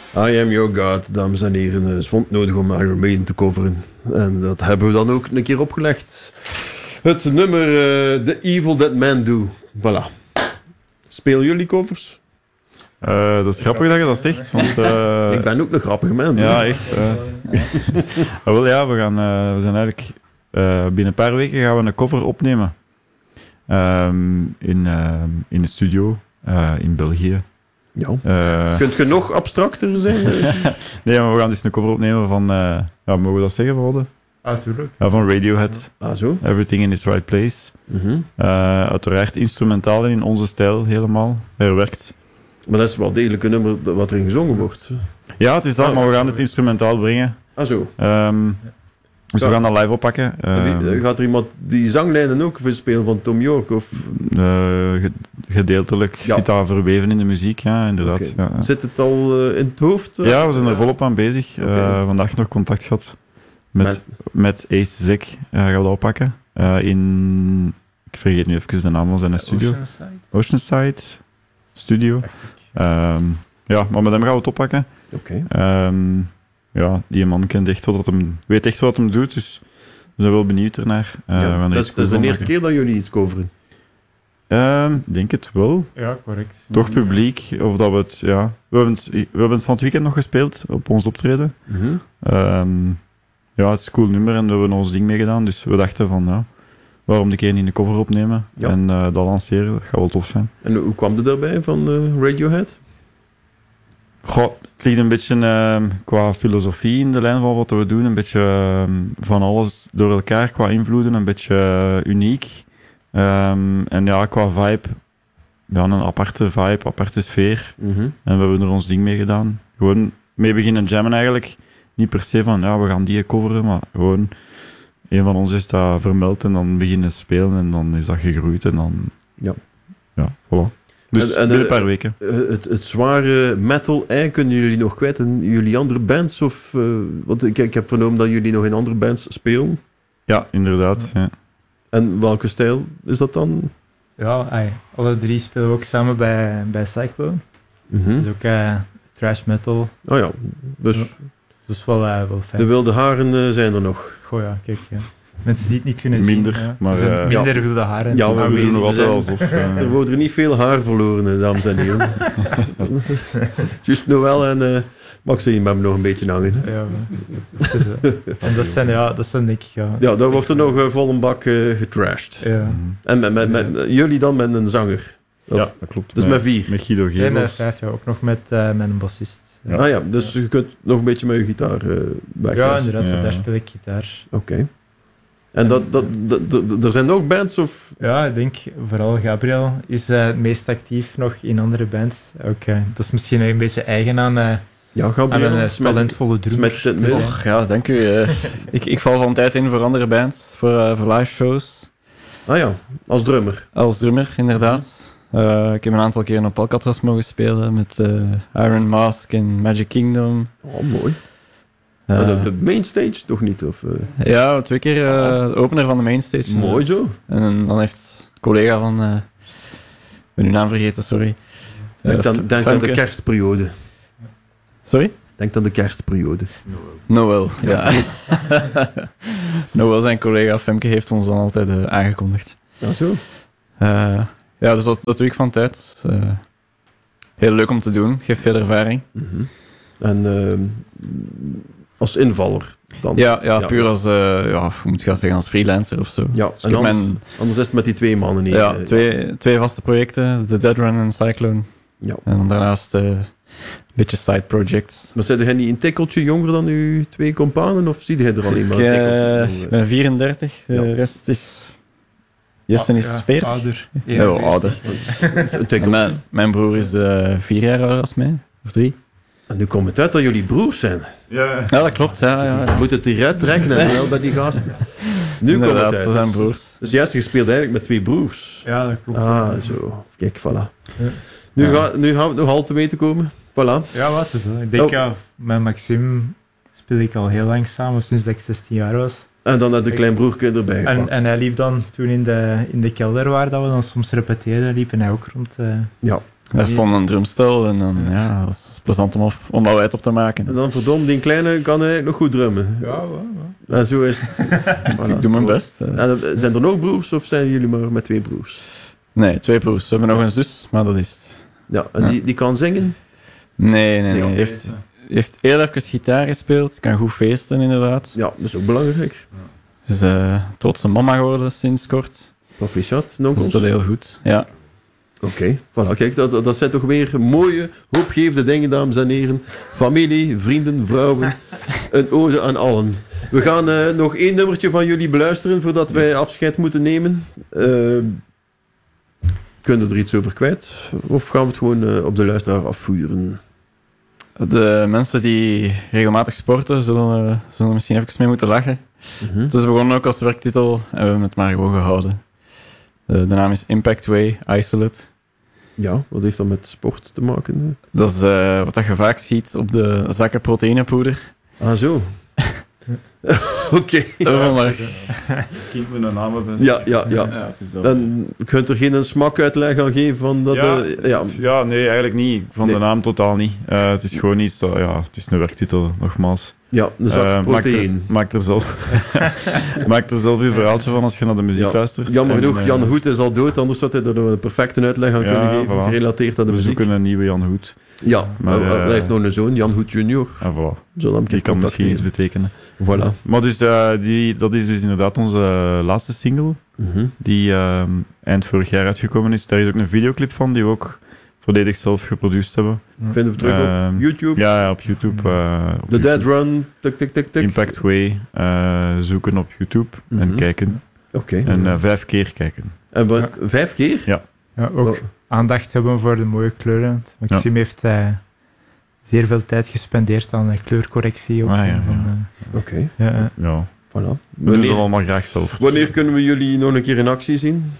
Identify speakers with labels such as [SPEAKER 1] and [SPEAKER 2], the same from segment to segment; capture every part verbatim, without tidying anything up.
[SPEAKER 1] I Am Your God, dames en heren. Het is vond nodig om Iron Maiden te coveren. En dat hebben we dan ook een keer opgelegd. Het nummer uh, The Evil That Men Do. Voilà. Spelen jullie covers?
[SPEAKER 2] Uh, dat is grappig dat je dat zegt. Want, uh,
[SPEAKER 1] ik ben ook een grappige mens.
[SPEAKER 2] Ja, hè? Echt. Uh. ah, wel, ja, we, gaan, uh, we zijn eigenlijk... Uh, binnen een paar weken gaan we een cover opnemen. Um, in, uh, in de studio uh, in België.
[SPEAKER 1] Ja.
[SPEAKER 2] Uh,
[SPEAKER 1] Kunt je nog abstracter zijn?
[SPEAKER 2] nee, maar we gaan dus een cover opnemen van... Uh, ja, mogen we dat zeggen, Volde?
[SPEAKER 3] Ah, tuurlijk.
[SPEAKER 2] Ja, van Radiohead.
[SPEAKER 1] Ah, zo?
[SPEAKER 2] Everything in its right place.
[SPEAKER 1] Mm-hmm.
[SPEAKER 2] Uh, uiteraard instrumentaal en in onze stijl helemaal. Herwerkt.
[SPEAKER 1] Maar dat is wel degelijk een nummer wat erin gezongen wordt.
[SPEAKER 2] Ja, het is dat,
[SPEAKER 1] ah,
[SPEAKER 2] maar we gaan het instrumentaal brengen.
[SPEAKER 1] Ah, zo.
[SPEAKER 2] Um, dus ja. we gaan dat live oppakken.
[SPEAKER 1] Um, gaat er iemand die zanglijnen ook verspelen van Tom York? Of?
[SPEAKER 2] Uh, gedeeltelijk ja. zit dat verweven in de muziek, ja, inderdaad.
[SPEAKER 1] Okay.
[SPEAKER 2] Ja.
[SPEAKER 1] Zit het al uh, in het hoofd? Uh?
[SPEAKER 2] Ja, we zijn er volop aan bezig. Okay. Uh, vandaag nog contact gehad met, met? met Ace Zek. Uh, gaan we dat oppakken. Uh, in... Ik vergeet nu even de naam van zijn studio.
[SPEAKER 3] Oceanside?
[SPEAKER 2] Oceanside Studio. Um, ja, maar met hem gaan we het oppakken.
[SPEAKER 1] Oké. Okay.
[SPEAKER 2] Um, ja, die man kent echt wat hem, weet echt wat hem doet, dus we zijn wel benieuwd ernaar. Uh,
[SPEAKER 1] ja, dat is, dat is de eerste keer dat jullie iets coveren?
[SPEAKER 2] Ik uh, denk het wel.
[SPEAKER 3] Ja, correct.
[SPEAKER 2] Toch publiek, of dat we het, ja... We hebben het, we hebben het van het weekend nog gespeeld, op ons optreden.
[SPEAKER 1] Mm-hmm.
[SPEAKER 2] Um, ja, het is een cool nummer en we hebben ons ding meegedaan, dus we dachten van, ja, waarom de keer niet een cover opnemen ja. en uh, dat lanceren, dat gaat wel tof zijn.
[SPEAKER 1] En hoe kwam je daarbij van uh, Radiohead?
[SPEAKER 2] Goh, het ligt een beetje uh, qua filosofie in de lijn van wat we doen. Een beetje uh, van alles door elkaar qua invloeden. Een beetje uh, uniek. Um, en ja, qua vibe. Ja, een aparte vibe, aparte sfeer.
[SPEAKER 1] Mm-hmm.
[SPEAKER 2] En we hebben er ons ding mee gedaan. Gewoon mee beginnen jammen eigenlijk. Niet per se van, ja, we gaan die coveren. Maar gewoon, een van ons is dat vermeld en dan beginnen spelen. En dan is dat gegroeid. En dan...
[SPEAKER 1] Ja.
[SPEAKER 2] Ja, voilà. Dus en, en, een paar weken.
[SPEAKER 1] Het, het zware metal-ei kunnen jullie nog kwijt in jullie andere bands? Of, uh, want ik, ik heb vernomen dat jullie nog in andere bands spelen.
[SPEAKER 2] Ja, inderdaad. Ja.
[SPEAKER 1] En welke stijl is dat dan?
[SPEAKER 3] Ja, ay, alle drie spelen we ook samen bij, bij Cyclone.
[SPEAKER 1] Mm-hmm.
[SPEAKER 3] Dat is ook uh, thrash metal.
[SPEAKER 1] Oh ja, dus...
[SPEAKER 3] Ja. Dus wel, uh, wel fijn.
[SPEAKER 1] De wilde haren uh, zijn er nog.
[SPEAKER 3] Goh ja, kijk... Ja. Mensen die het niet kunnen
[SPEAKER 2] minder,
[SPEAKER 3] zien. Ja.
[SPEAKER 2] Maar,
[SPEAKER 3] uh, minder
[SPEAKER 1] ja.
[SPEAKER 3] wilde haren.
[SPEAKER 1] Ja, maar
[SPEAKER 2] we doen nog altijd alsof. Uh...
[SPEAKER 1] Er wordt er niet veel haar verloren, dames en heren. Juist Noël en uh, Maxime hebben nog een beetje hangen.
[SPEAKER 3] Ja, dus, uh, en dat zijn, ja, dat zijn denk ik... Ja,
[SPEAKER 1] ja daar wordt er nog uh, vol een bak uh, getrashed.
[SPEAKER 3] Ja.
[SPEAKER 1] En met, met, met, met, jullie dan met een zanger?
[SPEAKER 2] Of, ja, dat klopt.
[SPEAKER 1] Dus met, met vier?
[SPEAKER 2] Met Guido Gebels.
[SPEAKER 3] Nee, met vijf, ja. Ook nog met, uh, met een bassist.
[SPEAKER 1] Ja. Ah ja, dus je kunt nog een beetje met je gitaar uh, weg.
[SPEAKER 3] Ja, inderdaad.
[SPEAKER 2] Ja.
[SPEAKER 3] Daar speel ik gitaar.
[SPEAKER 1] Oké. Okay. En dat, dat, dat, dat, er zijn nog bands? Of?
[SPEAKER 3] Ja, ik denk vooral Gabriel is uh, het meest actief nog in andere bands. Ook, uh, dat is misschien een beetje eigen aan, uh,
[SPEAKER 1] ja, Gabriel,
[SPEAKER 3] aan een uh, talentvolle drummer.
[SPEAKER 4] Och, ja, dank u. Uh, ik, ik val van tijd in voor andere bands, voor, uh, voor live shows.
[SPEAKER 1] Ah ja, als drummer?
[SPEAKER 4] Als drummer, inderdaad. Uh, ik heb een aantal keer op Alcatraz mogen spelen met uh, Iron Mask en Magic Kingdom.
[SPEAKER 1] Oh, mooi. Uh, de, de mainstage toch niet? Of, uh...
[SPEAKER 4] Ja, twee keer uh, de opener van de mainstage.
[SPEAKER 1] Mooi zo.
[SPEAKER 4] En dan heeft een collega van... Uh, ik ben uw naam vergeten, sorry.
[SPEAKER 1] Denk, uh, dan, denk aan de kerstperiode.
[SPEAKER 4] Sorry?
[SPEAKER 1] Denk aan de kerstperiode.
[SPEAKER 4] Noël. Noël, ja. Noël, zijn collega Femke, heeft ons dan altijd uh, aangekondigd.
[SPEAKER 1] Ja, zo.
[SPEAKER 4] Uh, ja, dus dat, dat doe ik van tijd. Uh, heel leuk om te doen, geeft veel ervaring.
[SPEAKER 1] Mm-hmm. En uh, als invaller dan?
[SPEAKER 4] Ja, ja, ja. puur als, uh, ja, hoe moet je dat zeggen, als freelancer of zo.
[SPEAKER 1] Ja,
[SPEAKER 4] dus
[SPEAKER 1] en anders,
[SPEAKER 4] mijn,
[SPEAKER 1] anders is het met die twee mannen niet.
[SPEAKER 4] Ja,
[SPEAKER 1] uh,
[SPEAKER 4] twee,
[SPEAKER 1] ja.
[SPEAKER 4] twee vaste projecten, The Dead Run en Cyclone.
[SPEAKER 1] Ja.
[SPEAKER 4] En dan daarnaast uh, een beetje side projects.
[SPEAKER 1] Maar zijn jij niet een tikkeltje jonger dan uw twee companen, of zie je er alleen maar een tikkeltje?
[SPEAKER 4] Ik uh, ben vierendertig, de ja. rest is... Jesten is
[SPEAKER 3] ja,
[SPEAKER 4] veertig.
[SPEAKER 3] Ouder.
[SPEAKER 4] Ja, oh, ouder. mijn, mijn broer is uh, vier jaar ouder als mij, of drie.
[SPEAKER 1] En nu komt het uit dat jullie broers zijn.
[SPEAKER 2] Ja,
[SPEAKER 4] ja dat klopt. Ja, ja, ja.
[SPEAKER 1] Je moet het eruit trekken en wel bij die gasten. Nu komt het uit.
[SPEAKER 4] We zijn broers.
[SPEAKER 1] Dus juist, je speelt eigenlijk met twee broers.
[SPEAKER 3] Ja, dat klopt.
[SPEAKER 1] Ah, zo. Kijk, voilà. Ja. Nu, ja. ga, nu gaan we nog al te weten komen. Voilà.
[SPEAKER 3] Ja, wat is dat? Ik denk, oh. ja, met Maxime speel ik al heel lang samen, sinds dat ik zestien jaar was.
[SPEAKER 1] En dan had de kleinbroerke erbij
[SPEAKER 3] en, en hij liep dan toen in de, in de kelder waar dat we dan soms repeteerden, liep en hij ook rond. Uh,
[SPEAKER 1] ja.
[SPEAKER 4] Daar stond een drumstel en dan, ja, dat is plezant om, op, om dat wijd op te maken.
[SPEAKER 1] En dan verdomd, die kleine kan eigenlijk nog goed drummen.
[SPEAKER 3] Ja, ja, ja.
[SPEAKER 1] En zo is het. Voilà.
[SPEAKER 4] Ik doe mijn best. eh.
[SPEAKER 1] En, eh, zijn er nog broers of zijn jullie maar met twee broers?
[SPEAKER 4] Nee, twee broers. We hebben nog een zus, maar dat is het.
[SPEAKER 1] Ja, en
[SPEAKER 4] Ja.
[SPEAKER 1] Die, die kan zingen?
[SPEAKER 4] Nee, nee, nee.
[SPEAKER 1] Nee,
[SPEAKER 4] Hij heeft, heeft heel even gitaar gespeeld. Kan goed feesten, inderdaad.
[SPEAKER 1] Ja, dat is ook belangrijk.
[SPEAKER 4] Ze is uh, trotse mama geworden sinds kort.
[SPEAKER 1] Proficiat,
[SPEAKER 4] Dus
[SPEAKER 1] nonkels.
[SPEAKER 4] dat is heel goed. Ja.
[SPEAKER 1] Oké, voilà, kijk, dat, dat dat zijn toch weer mooie, hoopgevende dingen, dames en heren. Familie, vrienden, vrouwen, een ode aan allen. We gaan eh, nog één nummertje van jullie beluisteren voordat wij afscheid moeten nemen. Uh, kunnen we er iets over kwijt? Of gaan we het gewoon uh, op de luisteraar afvuren?
[SPEAKER 4] De mensen die regelmatig sporten zullen, uh, zullen er misschien even mee moeten lachen.
[SPEAKER 1] Mm-hmm.
[SPEAKER 4] Het is begonnen ook als werktitel en we hebben het maar gewoon gehouden. Uh, de naam is Impact Way Isolate.
[SPEAKER 1] Ja, wat heeft dat met sport te maken?
[SPEAKER 4] Dat is uh, wat dat je vaak ziet op de zakken proteïnepoeder.
[SPEAKER 1] Ah, zo. Oké.
[SPEAKER 4] Ja, maar...
[SPEAKER 2] Het kind met een naam hebben.
[SPEAKER 1] Ja, ja, ja.
[SPEAKER 4] Ja, het is dat.
[SPEAKER 1] En je kunt er geen smakuitleg aan geven van dat...
[SPEAKER 2] Ja,
[SPEAKER 1] eh, ja.
[SPEAKER 2] Ja, nee, eigenlijk niet. Van
[SPEAKER 1] Nee.
[SPEAKER 2] de naam totaal niet. Uh, het is gewoon iets, dat, ja, het is een werktitel, nogmaals.
[SPEAKER 1] ja, een zak
[SPEAKER 2] Uh, maak, er,
[SPEAKER 1] proteïne.
[SPEAKER 2] maak, er zelf, maak er zelf je verhaaltje van als je naar de muziek
[SPEAKER 1] Ja.
[SPEAKER 2] luistert.
[SPEAKER 1] Jammer
[SPEAKER 2] En,
[SPEAKER 1] genoeg,
[SPEAKER 2] uh,
[SPEAKER 1] Jan Hoed is al dood, anders zou hij er een perfecte uitleg aan
[SPEAKER 2] Ja,
[SPEAKER 1] kunnen geven,
[SPEAKER 2] voilà.
[SPEAKER 1] gerelateerd aan de
[SPEAKER 2] We
[SPEAKER 1] muziek.
[SPEAKER 2] zoeken een nieuwe Jan Hoed.
[SPEAKER 1] Ja,
[SPEAKER 2] Maar,
[SPEAKER 1] maar,
[SPEAKER 2] eh,
[SPEAKER 1] hij heeft nog een zoon, Jan Hoed junior.
[SPEAKER 2] En voilà.
[SPEAKER 1] Zullen hem een
[SPEAKER 2] Die
[SPEAKER 1] keer
[SPEAKER 2] kan misschien iets
[SPEAKER 1] contacteren.
[SPEAKER 2] betekenen.
[SPEAKER 1] Voilà.
[SPEAKER 2] Maar dus, uh, die, dat is dus inderdaad onze laatste single,
[SPEAKER 1] Mhm.
[SPEAKER 2] die uh, eind vorig jaar uitgekomen is. Daar is ook een videoclip van, die we ook volledig zelf geproduceerd hebben.
[SPEAKER 1] Vinden we terug
[SPEAKER 2] Ehm,
[SPEAKER 1] op YouTube.
[SPEAKER 2] Ja, ja, op YouTube. Uh, op
[SPEAKER 1] The
[SPEAKER 2] YouTube.
[SPEAKER 1] Dead Run, tik, tik, tik, tik.
[SPEAKER 2] Impact Way uh, zoeken op YouTube
[SPEAKER 1] Mhm.
[SPEAKER 2] en kijken.
[SPEAKER 1] Oké.
[SPEAKER 2] En uh, vijf keer kijken.
[SPEAKER 1] En we-
[SPEAKER 3] Ja.
[SPEAKER 1] vijf keer?
[SPEAKER 3] Ja, ook
[SPEAKER 1] Oh.
[SPEAKER 3] aandacht hebben voor de mooie kleuren. Maxime heeft eh, zeer veel tijd gespendeerd aan de kleurcorrectie. Ook,
[SPEAKER 2] Ah, ja,
[SPEAKER 3] van,
[SPEAKER 2] ja.
[SPEAKER 3] eh,
[SPEAKER 1] Oké,
[SPEAKER 3] ja, ja.
[SPEAKER 2] Ja,
[SPEAKER 1] voilà.
[SPEAKER 2] we doen
[SPEAKER 1] Wanneer,
[SPEAKER 2] dat allemaal graag zelf.
[SPEAKER 1] wanneer kunnen we jullie nog een keer in actie zien?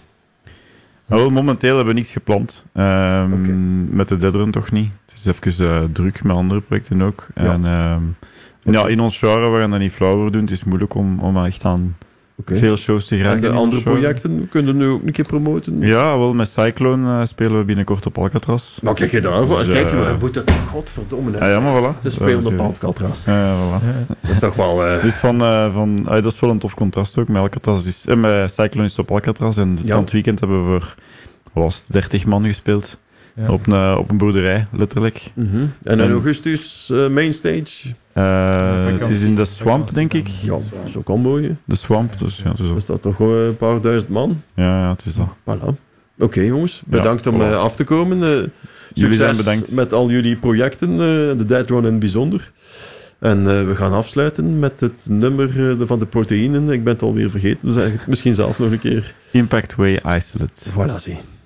[SPEAKER 2] Nou, wel, momenteel hebben we niets gepland. Ehm,
[SPEAKER 1] Oké.
[SPEAKER 2] Met de Deadrun toch niet. Het is even uh, druk met andere projecten ook.
[SPEAKER 1] Ja.
[SPEAKER 2] En ehm, ja, in ons genre, we gaan dat niet flauw over doen. Het is moeilijk om, om echt aan
[SPEAKER 1] Oké.
[SPEAKER 2] veel shows te geraken.
[SPEAKER 1] En de
[SPEAKER 2] in ons
[SPEAKER 1] andere
[SPEAKER 2] genre.
[SPEAKER 1] projecten kunnen we nu ook een keer promoten?
[SPEAKER 2] Ja, wel, met Cyclone uh, spelen we binnenkort op Alcatraz.
[SPEAKER 1] Maar kijk je daar,
[SPEAKER 2] Dus,
[SPEAKER 1] kijk,
[SPEAKER 2] eh,
[SPEAKER 1] we moeten... Godverdomme, hè.
[SPEAKER 2] Ah, ja, maar voilà.
[SPEAKER 1] Ze spelen
[SPEAKER 2] Dat
[SPEAKER 1] op
[SPEAKER 2] is-
[SPEAKER 1] Alcatraz.
[SPEAKER 2] Ja, ja, voilà.
[SPEAKER 3] Ja.
[SPEAKER 1] Dat is toch wel... eh,
[SPEAKER 2] Dus van, uh, van, uh, dat is wel een tof contrast ook. Met Alcatraz is, eh, met Cyclone is het op Alcatraz. En
[SPEAKER 1] Ja.
[SPEAKER 2] van het weekend hebben we voor wat was het, dertig man gespeeld.
[SPEAKER 3] Ja.
[SPEAKER 2] Op, een, uh, op een boerderij, letterlijk.
[SPEAKER 1] mhm. En in
[SPEAKER 2] En-
[SPEAKER 1] augustus, uh, mainstage.
[SPEAKER 2] Uh,
[SPEAKER 3] vakantie.
[SPEAKER 2] het is in de Swamp, denk ik.
[SPEAKER 1] Ja, dat is ook al mooi. Hè.
[SPEAKER 2] De Swamp, dus ja, dus ook-
[SPEAKER 1] Dus dat toch gewoon een paar duizend man.
[SPEAKER 2] ja, ja, het is dat.
[SPEAKER 1] Voilà. Oké, jongens. Bedankt om
[SPEAKER 2] voilà.
[SPEAKER 1] eh, af te komen. Eh,
[SPEAKER 2] Jullie
[SPEAKER 1] succes
[SPEAKER 2] zijn bedankt.
[SPEAKER 1] met al jullie projecten, eh, de Dead Run in het bijzonder. En uh, we gaan afsluiten met het nummer uh, van de proteïnen. Ik ben het alweer vergeten. We zeggen het misschien zelf nog een keer.
[SPEAKER 2] Impact Way Isolate.
[SPEAKER 1] Voilà, zie.